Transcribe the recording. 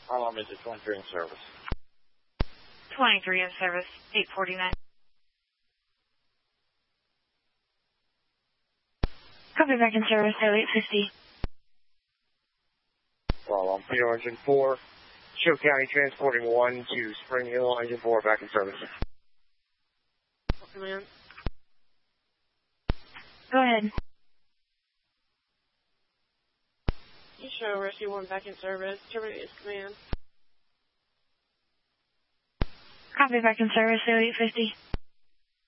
How long is it 23 in service? 23 in service, 849. Copy, back in service, at 850. Well, I'm Peter Engine 4, Show County transporting 1 to Spring Hill, Engine 4 back in service. Command. Go ahead. You show Rescue 1 back in service. Terminate its command. Copy, back in service, at 850.